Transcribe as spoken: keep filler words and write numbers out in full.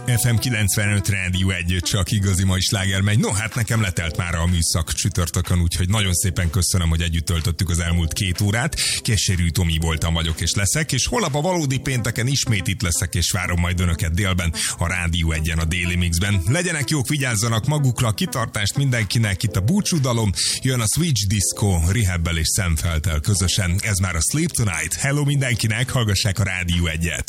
ef em kilencvenöt Rádió egy, csak igazi mai sláger megy. No, hát nekem letelt már a műszak csütörtökön, úgyhogy nagyon szépen köszönöm, hogy együtt töltöttük az elmúlt két órát. Keserű Tomi voltam, vagyok és leszek, és holnap a valódi pénteken ismét itt leszek, és várom majd önöket délben a Rádió egyen, a Daily Mixben. Legyenek jók, vigyázzanak magukra, kitartást mindenkinek, itt a búcsúdalom, jön a Switch Disco, Rehabbel és Sam Felttel közösen. Ez már a Sleep Tonight. Hello mindenkinek, hallgassák a Rádió egyet.